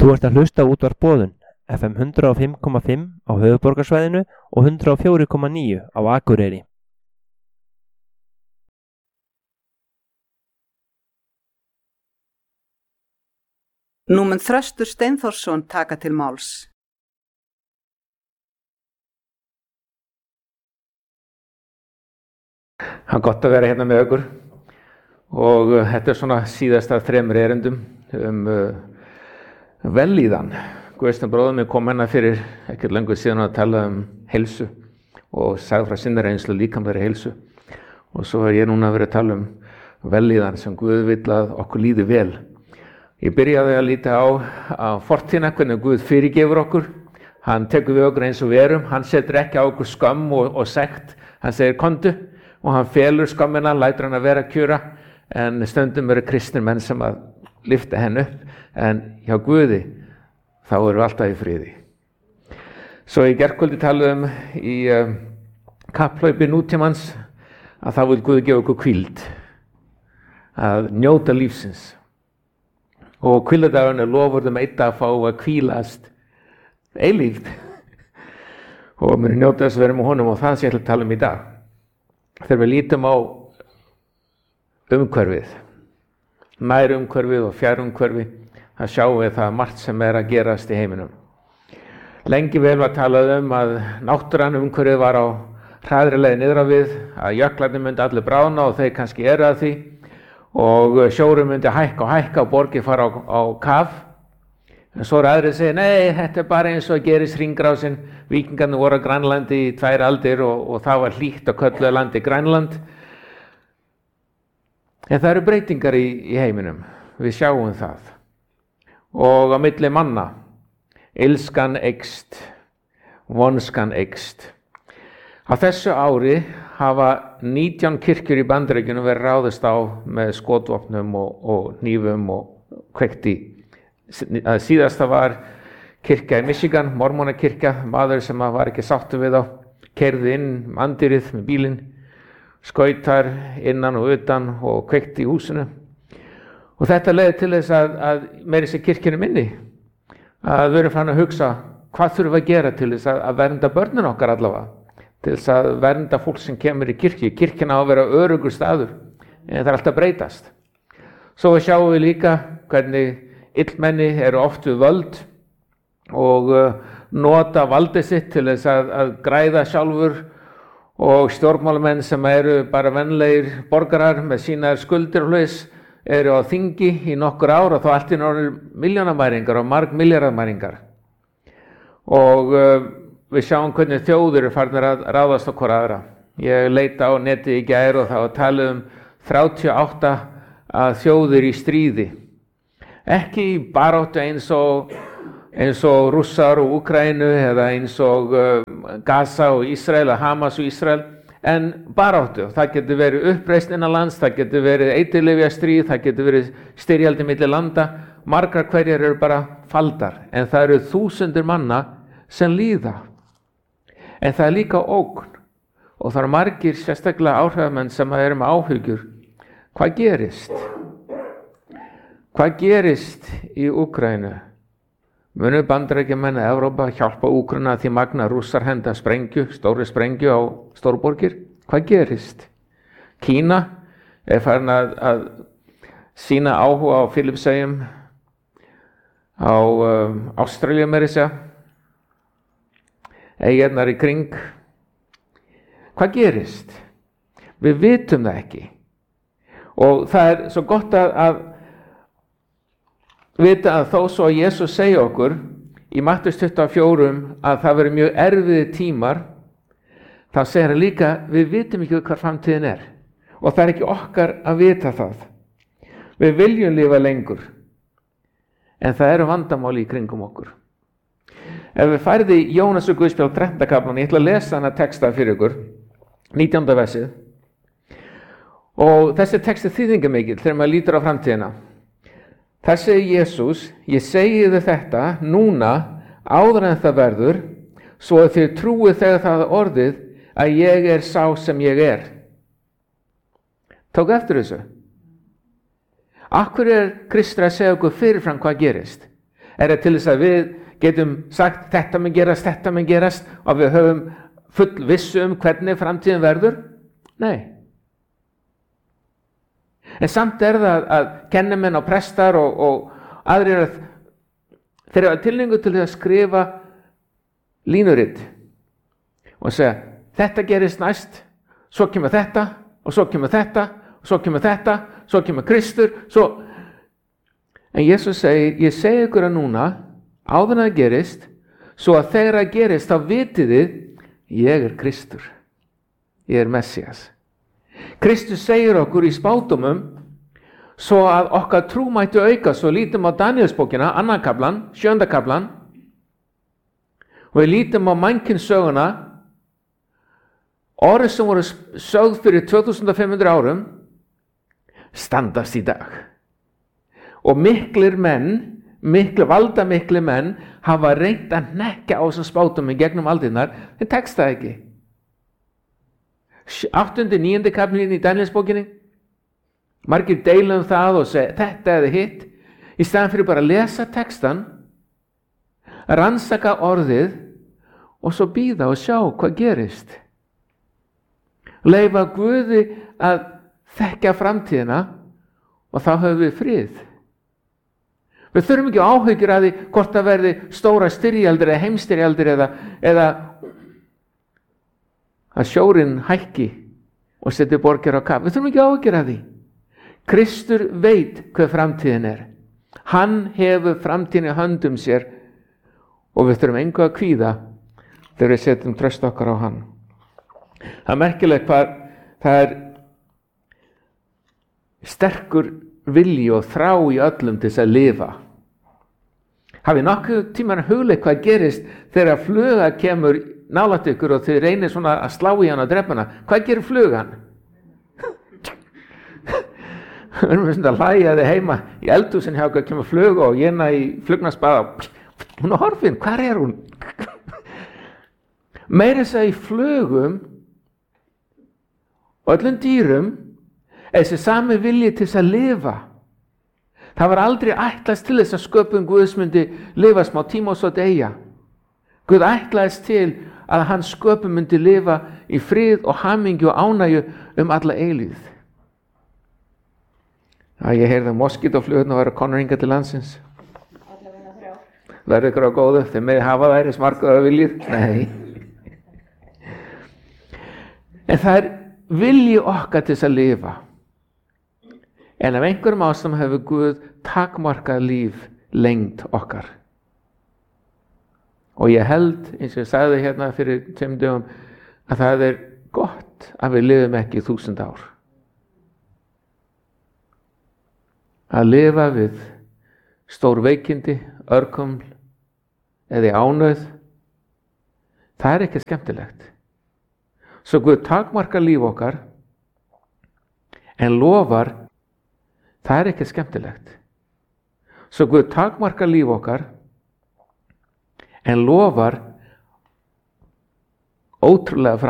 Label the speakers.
Speaker 1: Þú ert að hlusta á útvarp Boðun, FM 105,5 á höfuðborgarsvæðinu og 104,9 á Akureyri.
Speaker 2: Nú mun Þröstur Steinþórsson taka til máls.
Speaker 3: Það er gott að vera hérna með ykkur og þetta er svona síðasta af 3 erindum vellíðan. Guðsteinn bróðir minn kom hérna fyrir ekkert löngu síðan að tala heilsu og sagði frá sinni reynslu líkamlegri heilsu. Og svo er ég núna að vera að tala vellíðan sem Guð vill að okkur líði vel. Ég byrjaði að líta á fortíðina, hvernig Guð fyrirgefur okkur. Hann tekur við okkur eins og við erum. Hann setur ekki á okkur skömm og sekt. Hann segir komdu og hann felur skömmina, lætur hann að vera kjura. En stundum eru kristnir menn sem að lyfta henni upp. En hjá Guði þá erum við alltaf í friði. Svo í gærkvöldi talaðum í kapphlaupi nútímans að þá vil Guð gefa okkur hvíld. Að njóta lífsins. Og hvíldardagurinn er lofurðum einn að fá að hvílast eilíft. Og mér njóta þess að vera með honum og það sem ég ætla að tala í dag. Þegar við lítum á umhverfið, nær umhverfið og fjær umhverfið, það sjáum við það margt sem er að gerast í heiminum. Lengi vel var talað að náttúran umhverfið var á hraðri leið niðra við, að jöklarnir myndi allir bráðna og þeir kannski eru að því. Og sjórinn myndi hækka og borgir fara á kaf. En svo aðrir segja, nei, þetta er bara eins og gerist hringrásin. Víkingarnir voru á Grænlandi í 2 aldir og það var hlýtt og kölluðu landi Grænland. En það eru breytingar í heiminum, við sjáum það. Og á milli manna, illskan eykst, vonskan eykst. Á þessu ári hafa 19 kirkjur í Bandaríkjunum verið ráðist á með skotvopnum og hnífum og kveikt í. Síðasta var kirkja í Michigan, mormónakirkja, maður sem var ekki sáttur við þá, keyrði inn andýrið með bílinn, skautar innan og utan og kveikt í húsinu. Og þetta leiði til þess að meiri sér kirkjunum minni, að við erum fann að hugsa hvað þurfum við að gera til þess að vernda börnin okkar allavega. Til þess að vernda fólk sem kemur í kirkju. Kirkjan á að vera öruggur staður, en það er alltaf breytast. Svo sjáum við líka hvernig illmenni eru oft við völd og nota valdið sitt til þess að græða sjálfur og stjórnmálamenn sem eru bara venlegir borgarar með sínar skuldir og hlaus eru á þingi í nokkur ár og þá allt í norður milljónamæringar og margmilljarðamæringar. Og við sjáum hvernig þjóðir eru farnir að ráðast á hvora aðra. Ég leita á netið í gær og það var talið 38 þjóðir í stríði. Ekki í baráttu eins og Rússar og Úkraínu eða eins og Gaza og Ísrael, Hamas og Ísrael, en baráttu. Það getur verið uppreisn innan lands, það getur verið eiturlyfjastríð, það getur verið styrjaldi milli landa. Margar hverjar eru bara faldar, en það eru þúsundir manna sem líða. En það er líka ógn og það eru margir sérstaklega áhrifamenn sem eru með áhyggjur. Hvað gerist? Hvað gerist í Úkraínu? Munu Bandaríkjamenn að Evrópa hjálpa Úkraínu að því magna Rússar henda stóri sprengju á stórborgir? Hvað gerist? Kína er farin að sýna áhuga á Filippseyjum, á Ástralíu meira að segja. Eyjarnar í kring. Hvað gerist? Við vitum það ekki. Og það er svo gott að vita að þó svo að Jesús segja okkur í Mattheus 24 að það veri mjög erfiðir tímar, þá segir hann líka við vitum ekki hvað framtíðin er. Og það er ekki okkar að vita það. Við viljum lifa lengur, en það eru vandamáli í kringum okkur. Ef við færið í Jónas og Guðspjall 13. kaflan, ég ætla að lesa hana texta fyrir ykkur, 19. versið. Og þessi text er þýðingamikill þegar maður lítur á framtíðina. Þar segir Jesús, ég segi þið þetta núna áður en það verður, svo að þið trúið þegar það orðið að ég er sá sem ég er. Tók eftir þessu. Af hverju er Kristur að segja okkur fyrirfram hvað gerist? Er það til þess að við getum sagt þetta mun gerast og við höfum full vissu hvernig framtíðin verður? Nei. En samt er það að kennimenn og prestar og aðrir þeir hafa tilhneigingu til að skrifa línurit og segja þetta gerist næst, svo kemur þetta og svo kemur þetta og svo kemur þetta, svo kemur Kristur, svo. En Jesus segir, ég segi ykkur að núna áður en það gerist, svo að þegar það gerist þá vitið þið, ég er Kristur, ég er Messias. Kristus segir okkur í spádómum svo að okkar trú mætti auka. Svo lítum á Danielsbókina, 2. kaflan, 7. kaflan, og við lítum á mannkynnssöguna, orð sem voru sögð fyrir 2500 árum standast í dag. Og miklir valdamiklir menn hafa reynt að hnekkja á þessum spádómum gegnum aldirnar, en tekst það ekki. 8. 9. kaflinn í Danielsbókinni, margir deila það og segja þetta eða hitt, í staðan fyrir bara að lesa textan, rannsaka orðið og svo bíða og sjá hvað gerist. Leyfa Guði að þekkja framtíðina og þá höfum við frið. Við þurfum ekki áhyggjur að því hvort það verði stóra styrjaldir eða heimstyrjaldir eða að sjórinn hækki og setja borgir á kaf. Við þurfum ekki áhyggjur að því. Kristur veit hvað framtíðin er. Hann hefur framtíðin í höndum sér og við þurfum engu að kvíða þegar við setjum traust okkar á hann. Það er merkilegt hvað það er sterkur vilji og þrá í öllum til þess að lifa. Hafið nokkuð tímann hugleitt hvað gerist þegar fluga kemur nálægt ykkur og þið reynir svona að slá í hann og drepa hana. Hvað gerir flugan? Við erum svona að hlæja þið heima í eldhúsin hjá okkur, kemur fluga og ég í flugnarspaða. Hún er horfin, hvar er hún? Meira þess að í flugum og öllum dýrum er þessi sami vilji til þess að lifa. Það var aldrei ætlast til þess að sköpun Guðs myndi lifa smá tíma og svo deyja. Guð ætlaðist til að hans sköpun myndi lifa í frið og hamingju og ánægju alla eilífð. Ég heyrði að moskítóflugurnar væru komnar hingað til landsins. Verður ykkur á góðu, þeir með hafa þær eins margar að viljið? Nei. En það er vilji okkar til þess að lifa. En af einhverjum ástæðum hefur Guð takmarkað líf lengd okkar. Og ég held, eins og ég sagði hérna fyrir 2 dögum, að það er gott að við lifum ekki 1000 ár. Að lifa við stór veikindi, örkuml eða ánauð, það er ekki skemmtilegt. Svo Guð takmarkar líf okkar, en lofar, það er ekki skemmtilegt. Svo Guð takmarkar líf okkar, en lofar ótrúlega